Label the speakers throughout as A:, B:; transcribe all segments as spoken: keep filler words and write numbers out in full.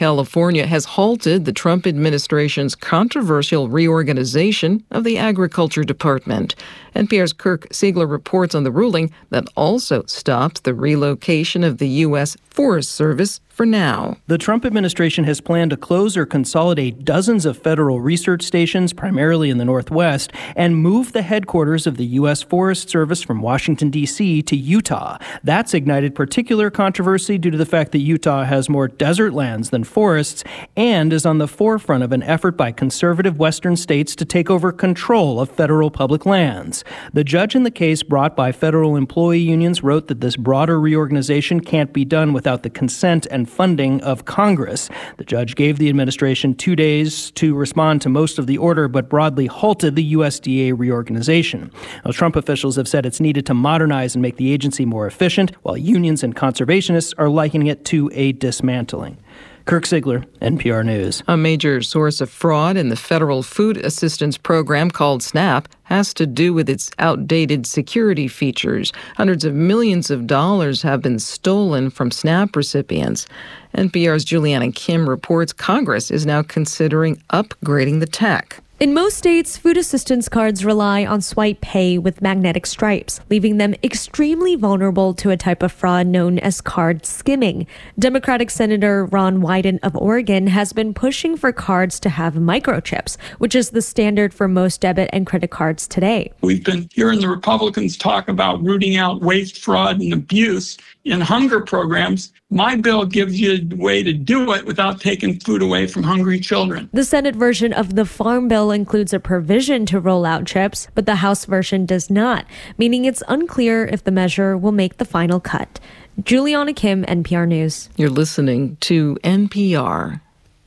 A: California has halted the Trump administration's controversial reorganization of the Agriculture Department. N P R's Kirk Siegler reports on the ruling that also stops the relocation of the U S Forest Service for now.
B: The Trump administration has planned to close or consolidate dozens of federal research stations, primarily in the Northwest, and move the headquarters of the U S Forest Service from Washington, D C to Utah. That's ignited particular controversy due to the fact that Utah has more desert lands than forests and is on the forefront of an effort by conservative western states to take over control of federal public lands. The judge in the case brought by federal employee unions wrote that this broader reorganization can't be done without the consent and funding of Congress. The judge gave the administration two days to respond to most of the order, but broadly halted the U S D A reorganization. Now, Trump officials have said it's needed to modernize and make the agency more efficient, while unions and conservationists are likening it to a dismantling. Kirk Siegler, N P R News.
A: A major source of fraud in the federal food assistance program called SNAP has to do with its outdated security features. Hundreds of millions of dollars have been stolen from SNAP recipients. N P R's Juliana Kim reports Congress is now considering upgrading the tech.
C: In most states, food assistance cards rely on swipe pay with magnetic stripes, leaving them extremely vulnerable to a type of fraud known as card skimming. Democratic Senator Ron Wyden of Oregon has been pushing for cards to have microchips, which is the standard for most debit and credit cards today.
D: We've been hearing the Republicans talk about rooting out waste, fraud, and abuse in hunger programs. My bill gives you a way to do it without taking food away from hungry children.
C: The Senate version of the Farm Bill includes a provision to roll out chips, but the House version does not, meaning it's unclear if the measure will make the final cut. Juliana Kim, N P R News.
A: You're listening to N P R.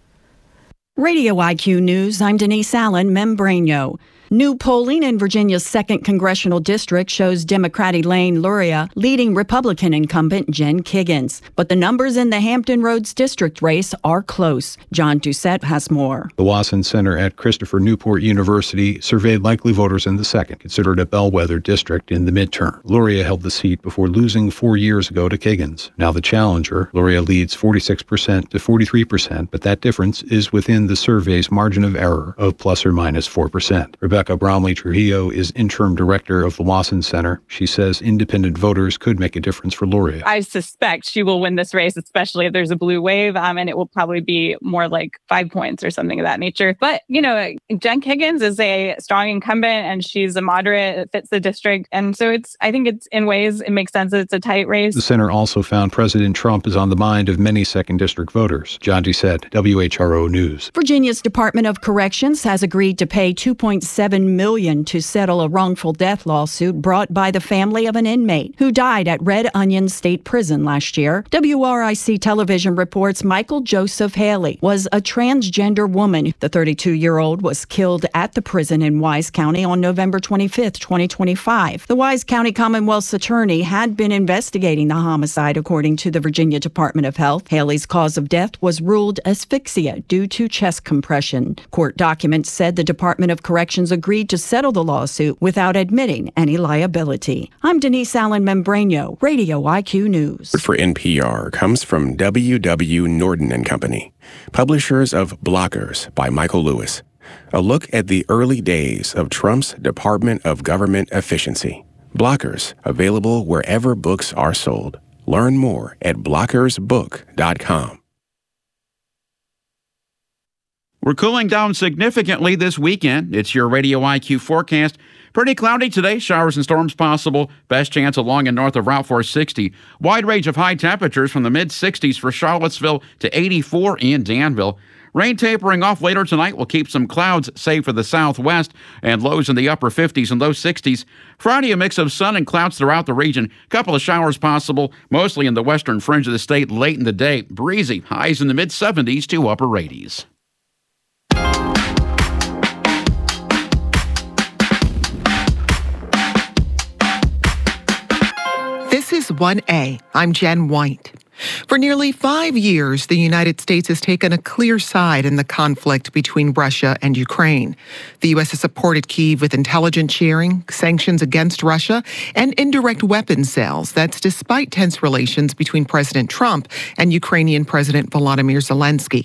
E: Radio I Q News, I'm Denise Allen, Membranio. New polling in Virginia's second congressional district shows Democrat Elaine Luria leading Republican incumbent Jen Kiggans. But the numbers in the Hampton Roads district race are close. John Doucette has more.
F: The Wasson Center at Christopher Newport University surveyed likely voters in the second, considered a bellwether district in the midterm. Luria held the seat before losing four years ago to Kiggans. Now the challenger, Luria leads forty-six percent to forty-three percent, but that difference is within the survey's margin of error of plus or minus four percent. Rebecca Bromley Trujillo is interim director of the Wasson Center. She says independent voters could make a difference for Luria.
G: I suspect she will win this race, especially if there's a blue wave, um, and it will probably be more like five points or something of that nature. But, you know, Jen Kiggans is a strong incumbent, and she's a moderate that fits the district. And so it's, I think it's, in ways, it makes sense that it's a tight race.
F: The center also found President Trump is on the mind of many second district voters. John Doucette, W H R O News.
E: Virginia's Department of Corrections has agreed to pay two point seven million dollars to settle a wrongful death lawsuit brought by the family of an inmate who died at Red Onion State Prison last year. W R I C Television reports Michael Joseph Haley was a transgender woman. The thirty-two-year-old was killed at the prison in Wise County on November twenty-fifth, twenty twenty-five. The Wise County Commonwealth's attorney had been investigating the homicide, according to the Virginia Department of Health. Haley's cause of death was ruled asphyxia due to chest compression. Court documents said the Department of Corrections agreed to settle the lawsuit without admitting any liability. I'm Denise Allen Membranio, Radio I Q News.
H: For N P R comes from W W Norton and Company, publishers of Blockers by Michael Lewis. A look at the early days of Trump's Department of Government Efficiency. Blockers, available wherever books are sold. Learn more at blockers book dot com.
I: We're cooling down significantly this weekend. It's your Radio I Q forecast. Pretty cloudy today, showers and storms possible. Best chance along and north of Route four sixty. Wide range of high temperatures from the mid sixties for Charlottesville to eighty-four in Danville. Rain tapering off later tonight will keep some clouds safe for the southwest and lows in the upper fifties and low sixties. Friday, a mix of sun and clouds throughout the region. Couple of showers possible, mostly in the western fringe of the state late in the day. Breezy, highs in the mid seventies to upper eighties.
J: This is one A. I'm Jen White. For nearly five years, the United States has taken a clear side in the conflict between Russia and Ukraine. The U S has supported Kyiv with intelligence sharing, sanctions against Russia, and indirect weapons sales. That's despite tense relations between President Trump and Ukrainian President Volodymyr Zelensky.